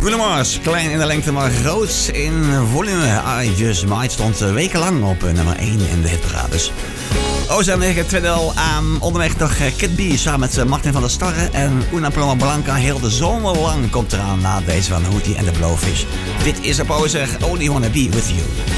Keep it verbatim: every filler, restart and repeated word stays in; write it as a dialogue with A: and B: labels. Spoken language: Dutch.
A: Bruno Mars, klein in de lengte, maar groot in volume. I Just Might stond wekenlang op nummer één in de hitparades. Oh, zijn we het tweede deel aan onderweg door Kid B samen met Martin van der Starre en Una Paloma Blanca. Heel de zomer lang komt eraan na deze van Hootie and the Blowfish. Dit is de pauze. Only Wanna Be With You.